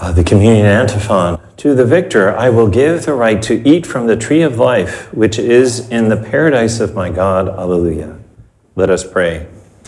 The communion antiphon. To the victor, I will give the right to eat from the tree of life, which is in the paradise of my God. Alleluia. Let us pray.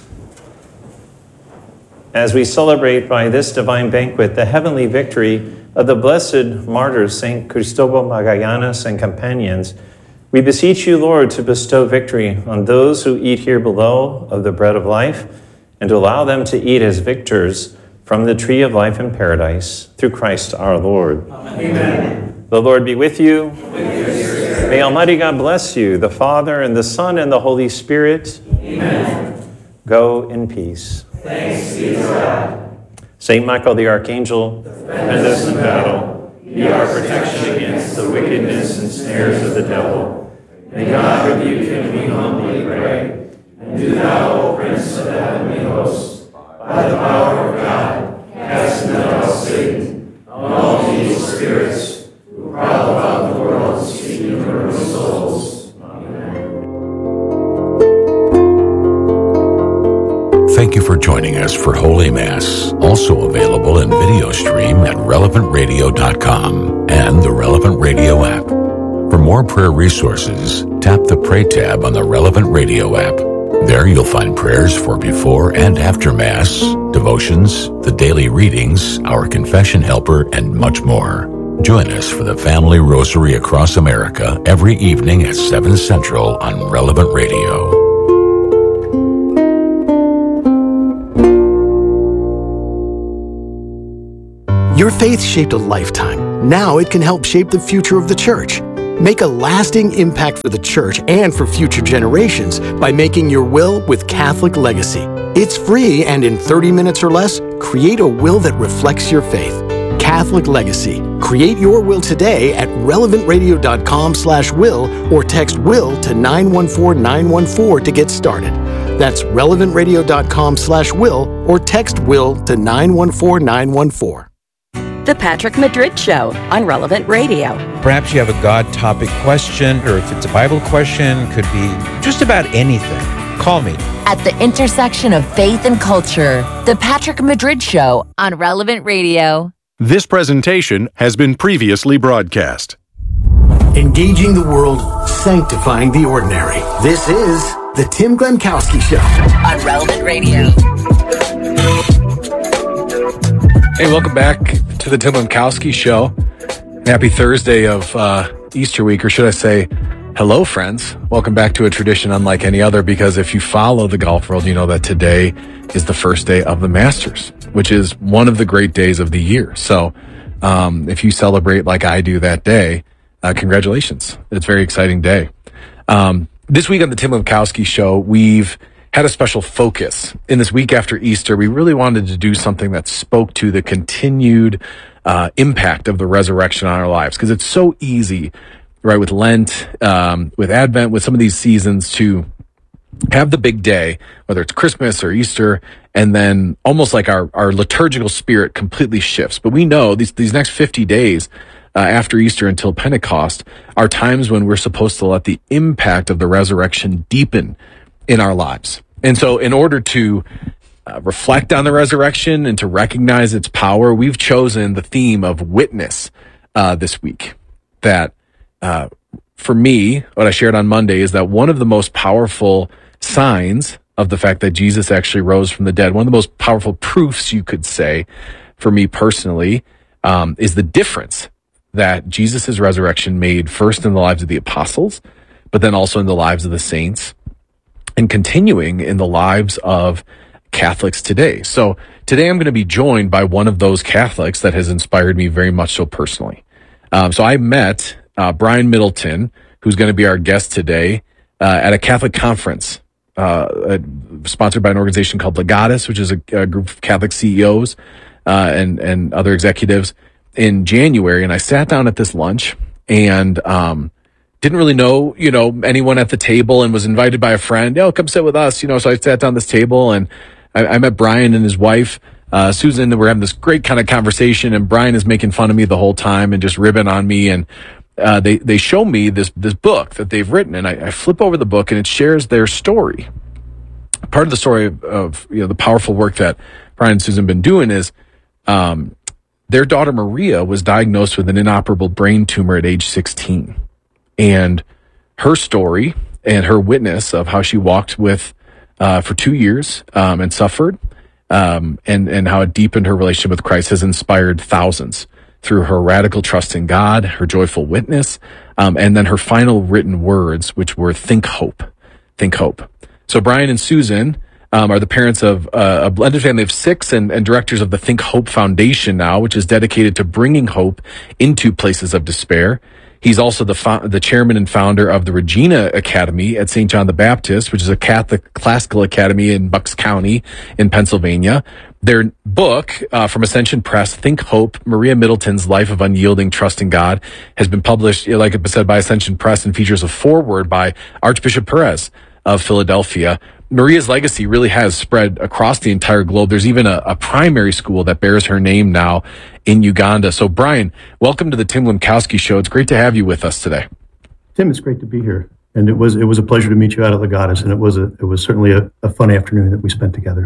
As we celebrate by this divine banquet the heavenly victory of the blessed martyrs, St. Cristobal Magallanes and companions, we beseech you, Lord, to bestow victory on those who eat here below of the bread of life, and to allow them to eat as victors from the tree of life in paradise, through Christ our Lord. Amen. The Lord be with you. May Almighty God bless you, the Father, and the Son, and the Holy Spirit. Amen. Go in peace. Thanks be to God. Saint Michael the Archangel, defend us in battle. Be our protection against the wickedness and snares of the devil. May God rebuke him, we humbly pray. And do thou, O Prince of the heavenly hosts, by the power of God, cast into hell Satan, and all evil spirits, who prowl about the world seeking for ruined souls. Amen. Thank you for joining us for Holy Mass, also available in video stream at relevantradio.com and the Relevant Radio app. For more prayer resources, tap the Pray tab on the Relevant Radio app. There you'll find prayers for before and after Mass, devotions, the daily readings, our confession helper, and much more. Join us for the Family Rosary across America every evening at 7 Central on Relevant Radio. Your faith shaped a lifetime. Now it can help shape the future of the church. Make a lasting impact for the church and for future generations by making your will with Catholic Legacy. It's free, and in 30 minutes or less, create a will that reflects your faith. Catholic Legacy. Create your will today at relevantradio.com/will or text will to 914914 to get started. That's relevantradio.com/will or text will to 914914. The Patrick Madrid Show on Relevant Radio. Perhaps you have a God topic question, or if it's a Bible question, could be just about anything. Call me. At the intersection of faith and culture, The Patrick Madrid Show on Relevant Radio. This presentation has been previously broadcast. Engaging the world, sanctifying the ordinary. This is The Tim Glemkowski Show on Relevant Radio. Hey, welcome back to the Tim Glemkowski Show. Happy Thursday of Easter week, or should I say, hello, friends. Welcome back to a tradition unlike any other, because if you follow the golf world, you know that today is the first day of the Masters, which is one of the great days of the year. So if you celebrate like I do that day, congratulations. It's a very exciting day. This week on the Tim Glemkowski Show, we've had a special focus. In this week after Easter, we really wanted to do something that spoke to the continued impact of the resurrection on our lives, because it's so easy, right, with Lent, with Advent, with some of these seasons, to have the big day, whether it's Christmas or Easter, and then almost like our liturgical spirit completely shifts. But we know these next 50 days after Easter until Pentecost are times when we're supposed to let the impact of the resurrection deepen in our lives. And so in order to reflect on the resurrection and to recognize its power, we've chosen the theme of witness this week. That for me, what I shared on Monday is that one of the most powerful signs of the fact that Jesus actually rose from the dead, one of the most powerful proofs, you could say, for me personally, is the difference that Jesus' resurrection made first in the lives of the apostles, but then also in the lives of the saints, and continuing in the lives of Catholics today. So today I'm going to be joined by one of those Catholics that has inspired me very much so personally. So I met Brian Middleton, who's going to be our guest today, at a Catholic conference sponsored by an organization called Legatus, which is a group of Catholic CEOs and other executives, in January. And I sat down at this lunch and didn't really know, anyone at the table, and was invited by a friend. Oh, come sit with us. So I sat down this table, and I met Brian and his wife, Susan, and we're having this great kind of conversation, and Brian is making fun of me the whole time and just ribbing on me. And they show me this book that they've written, and I flip over the book, and it shares their story. Part of the story of the powerful work that Brian and Susan have been doing is their daughter Maria was diagnosed with an inoperable brain tumor at age 16. And her story and her witness of how she walked with for 2 years and suffered, and how it deepened her relationship with Christ has inspired thousands through her radical trust in God, her joyful witness, and then her final written words, which were "Think hope, think hope." So Brian and Susan are the parents of a blended family of 6 and directors of the Think Hope Foundation now, which is dedicated to bringing hope into places of despair. He's also the chairman and founder of the Regina Academy at St. John the Baptist, which is a Catholic classical academy in Bucks County in Pennsylvania. Their book from Ascension Press, Think Hope, Maria Middleton's Life of Unyielding Trust in God, has been published, like it said, by Ascension Press, and features a foreword by Archbishop Perez of Philadelphia. Maria's legacy really has spread across the entire globe. There's even a primary school that bears her name now in Uganda. So, Brian, welcome to the Tim Lemkowski Show. It's great to have you with us today. Tim, it's great to be here. And it was a pleasure to meet you out at Legatus, and it was certainly a fun afternoon that we spent together.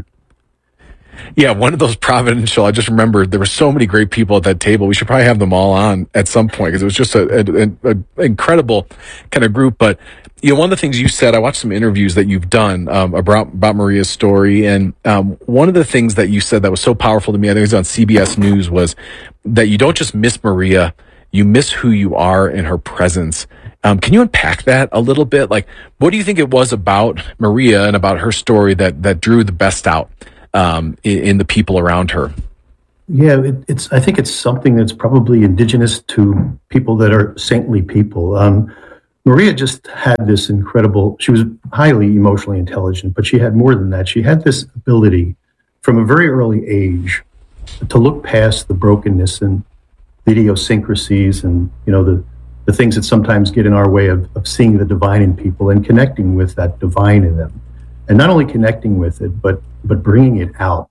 Yeah, one of those providential, I just remembered there were so many great people at that table. We should probably have them all on at some point because it was just an incredible kind of group. But, one of the things you said, I watched some interviews that you've done about Maria's story. And one of the things that you said that was so powerful to me, I think it was on CBS News, was that you don't just miss Maria, you miss who you are in her presence. Can you unpack that a little bit? Like, what do you think it was about Maria and about her story that drew the best out in the people around her? Yeah, I think it's something that's probably indigenous to people that are saintly people. Maria just had this she was highly emotionally intelligent, but she had more than that. She had this ability from a very early age to look past the brokenness and the idiosyncrasies and, the things that sometimes get in our way of seeing the divine in people and connecting with that divine in them. And not only connecting with it, but bringing it out.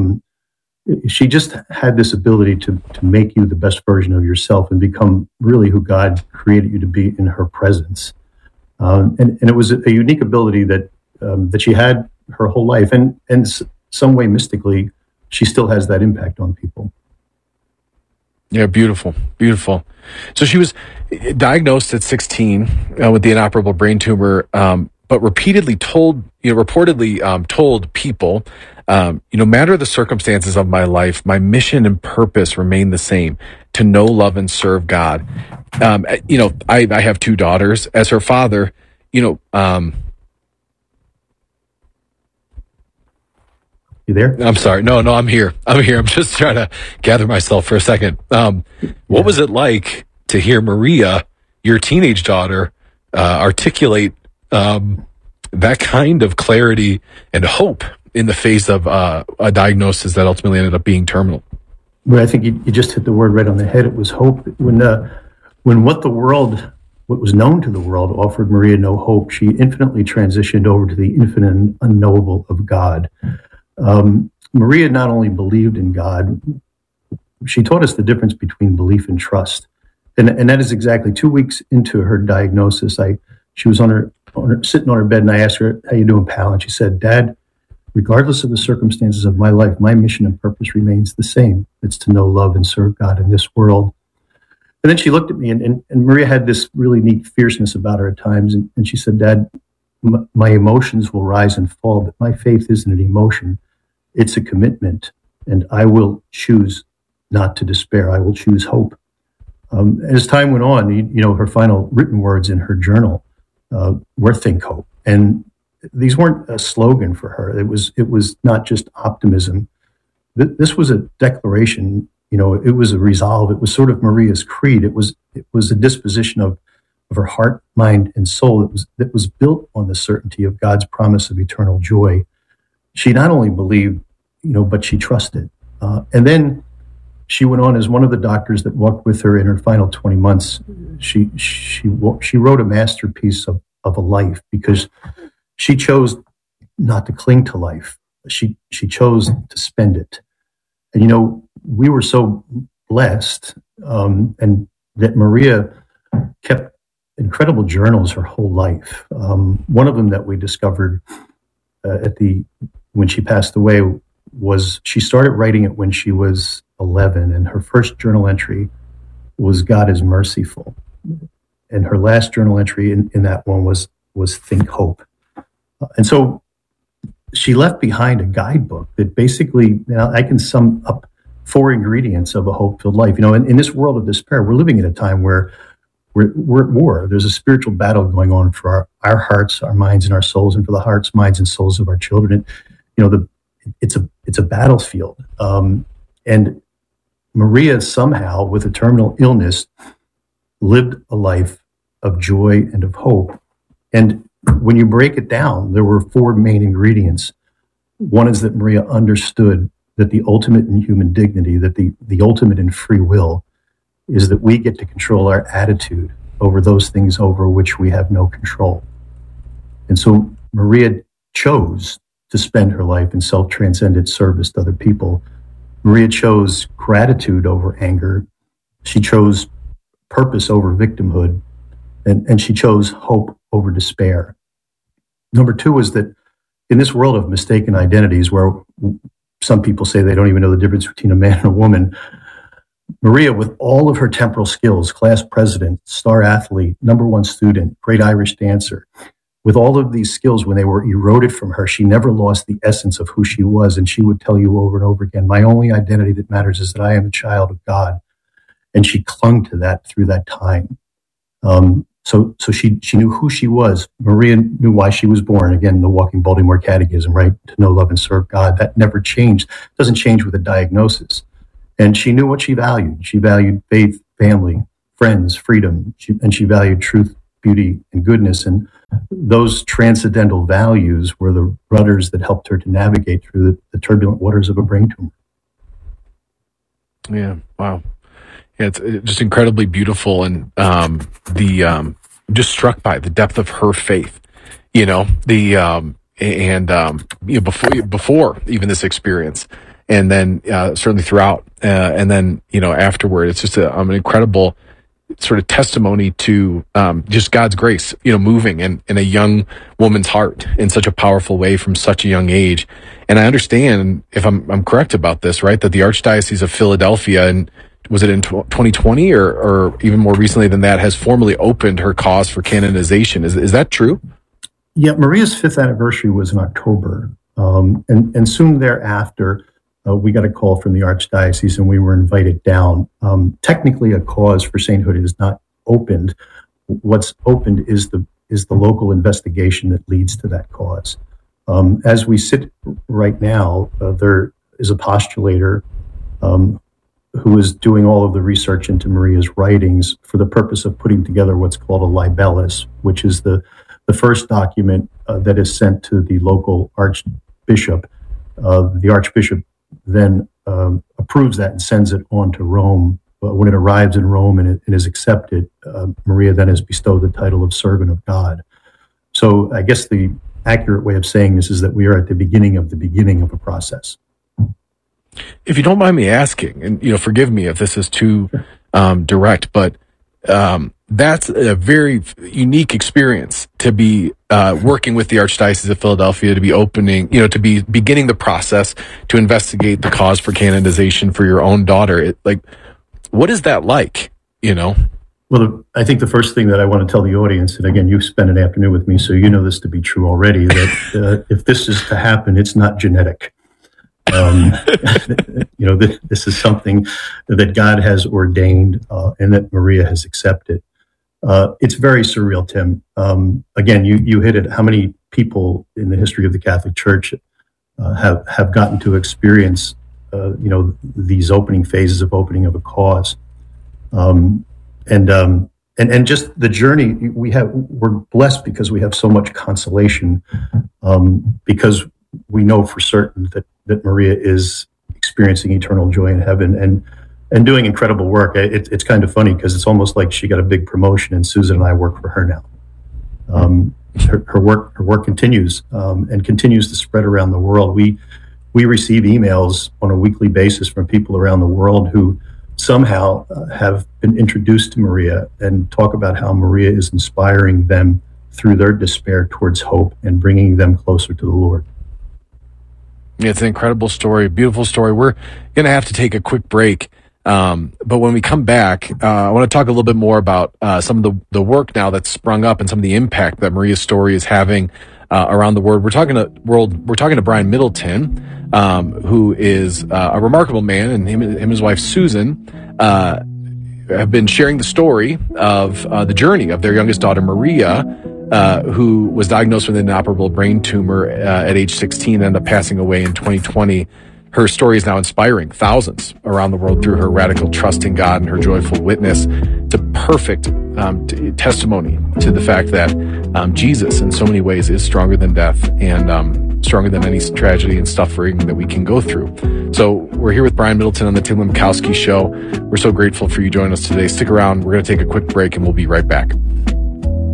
She just had this ability to make you the best version of yourself and become really who God created you to be in her presence. And it was a unique ability that she had her whole life. And some way mystically, she still has that impact on people. Yeah, beautiful, beautiful. So she was diagnosed at 16 with the inoperable brain tumor, but repeatedly reportedly told people, no matter the circumstances of my life, my mission and purpose remain the same: to know, love, and serve God. I have 2 daughters. As her father, you there? I'm sorry. No, I'm here. I'm just trying to gather myself for a second. What was it like to hear Maria, your teenage daughter, articulate that kind of clarity and hope in the face of a diagnosis that ultimately ended up being terminal? Well, I think you just hit the word right on the head. It was hope. When what was known to the world offered Maria no hope, she infinitely transitioned over to the infinite and unknowable of God. Maria not only believed in God, she taught us the difference between belief and trust. And that is exactly 2 weeks into her diagnosis. She was sitting on her bed, and I asked her, "How you doing, pal?" And she said, "Dad, regardless of the circumstances of my life, my mission and purpose remains the same. It's to know, love, and serve God in this world." And then she looked at me, and Maria had this really neat fierceness about her at times. And she said, "Dad, my emotions will rise and fall, but my faith isn't an emotion. It's a commitment, and I will choose not to despair. I will choose hope." As time went on, her final written words in her journal were "Think Hope." And these weren't a slogan for her. It was not just optimism. This was a declaration. It was a resolve. It was sort of Maria's creed. It was a disposition of her heart, mind, and soul that was built on the certainty of God's promise of eternal joy. She not only believed, but she trusted. And then she went on as one of the doctors that walked with her in her final 20 months. She wrote a masterpiece of a life, because she chose not to cling to life. She chose to spend it. And we were so blessed, and that Maria kept incredible journals her whole life. One of them that we discovered when she passed away she started writing it when she was 11, and her first journal entry was "God is merciful," and her last journal entry in that one was "Think Hope." And so she left behind a guidebook that basically, I can sum up 4 ingredients of a hope-filled life. In this world of despair, we're living at a time where we're at war. There's a spiritual battle going on for our hearts, our minds, and our souls, and for the hearts, minds, and souls of our children. And, it's a battlefield. And Maria somehow, with a terminal illness, lived a life of joy and of hope. And when you break it down, there were 4 main ingredients. One is that Maria understood that the ultimate in human dignity, that the ultimate in free will, is that we get to control our attitude over those things over which we have no control. And so Maria chose to spend her life in self-transcendent service to other people. Maria chose gratitude over anger. She chose purpose over victimhood. And she chose hope over despair. Number 2 is that in this world of mistaken identities, where some people say they don't even know the difference between a man and a woman, Maria, with all of her temporal skills, class president, star athlete, #1 student, great Irish dancer, with all of these skills, when they were eroded from her, she never lost the essence of who she was. And she would tell you over and over again, my only identity that matters is that I am a child of God. And she clung to that through that time. So she knew who she was. Maria knew why she was born. Again, the Walking Baltimore Catechism, right? To know, love, and serve God. That never changed. It doesn't change with a diagnosis. And she knew what she valued. She valued faith, family, friends, freedom. And she valued truth, beauty, and goodness. And those transcendental values were the rudders that helped her to navigate through the turbulent waters of a brain tumor. Yeah. Wow. Yeah, it's just incredibly beautiful, and just struck by the depth of her faith. Before even this experience, and then certainly throughout, and then afterward, it's just an incredible sort of testimony to just God's grace, moving in a young woman's heart in such a powerful way from such a young age. And I understand, if I'm correct about this, right, that the Archdiocese of Philadelphia, and was it in 2020 or even more recently than that, has formally opened her cause for canonization. Is that true? Yeah, Maria's 5th anniversary was in October. And soon thereafter, we got a call from the Archdiocese and we were invited down. Technically, a cause for sainthood is not opened. What's opened is the local investigation that leads to that cause. As we sit right now, there is a postulator who is doing all of the research into Maria's writings for the purpose of putting together what's called a libellus, which is the first document that is sent to the local archbishop. The archbishop then approves that and sends it on to Rome. But when it arrives in Rome and it is accepted, Maria then is bestowed the title of Servant of God. So I guess the accurate way of saying this is that we are at the beginning of a process. If you don't mind me asking, and forgive me if this is too direct, but that's a very unique experience to be working with the Archdiocese of Philadelphia, to be opening, to be beginning the process to investigate the cause for canonization for your own daughter. What is that like? Well, I think the first thing that I want to tell the audience, and again, you've spent an afternoon with me, so you know this to be true already, that if this is to happen, it's not genetic. This is something that God has ordained and that Maria has accepted. It's very surreal, Tim. Again, you hit it. How many people in the history of the Catholic Church have gotten to experience, these opening phases of opening of a cause, and just the journey we're blessed because we have so much consolation, because we know for certain that Maria is experiencing eternal joy in heaven and doing incredible work. It's kind of funny because it's almost like she got a big promotion and Susan and I work for her now. Her work continues and continues to spread around the world. We receive emails on a weekly basis from people around the world who somehow have been introduced to Maria and talk about how Maria is inspiring them through their despair towards hope and bringing them closer to the Lord. It's an incredible story, beautiful story. We're going to have to take a quick break. But when we come back, I want to talk a little bit more about some of the work now that's sprung up and some of the impact that Maria's story is having around the world. We're talking to Brian Middleton, who is a remarkable man, and him and his wife Susan have been sharing the story of the journey of their youngest daughter Maria, who was diagnosed with an inoperable brain tumor at age 16 and ended up passing away in 2020. Her story is now inspiring thousands around the world through her radical trust in God and her joyful witness. It's a perfect testimony to the fact that Jesus, in so many ways, is stronger than death and stronger than any tragedy and suffering that we can go through. So we're here with Brian Middleton on the Tim Lemkowski Show. We're so grateful for you joining us today. Stick around. We're going to take a quick break, and we'll be right back.